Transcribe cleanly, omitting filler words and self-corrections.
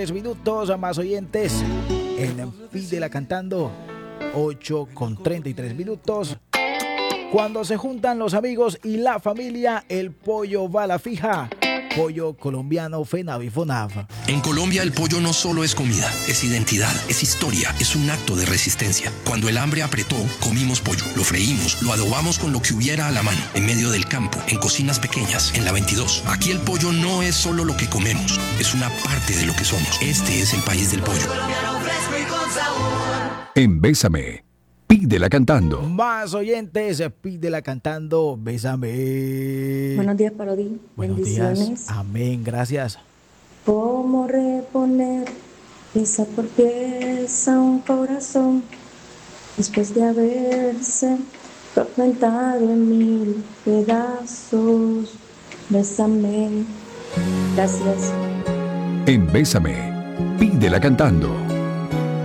Minutos a más oyentes en Pídela Cantando, 8:33. Cuando se juntan los amigos y la familia, el pollo va a la fija. Pollo colombiano FENAVIFONAV. En Colombia el pollo no solo es comida, es identidad, es historia, es un acto de resistencia. Cuando el hambre apretó, comimos pollo, lo freímos, lo adobamos con lo que hubiera a la mano, en medio del campo, en cocinas pequeñas, en la 22. Aquí el pollo no es solo lo que comemos, es una parte de lo que somos. Este es el país del pollo. En Bésame, Pídela Cantando. Más oyentes, Pídela Cantando, Bésame. Buenos días, Parodi. Buenos Bendiciones. días. Amén, gracias. ¿Cómo reponer pieza por pieza un corazón después de haberse fragmentado en mil pedazos? Bésame. Gracias. En Bésame, Pídela Cantando.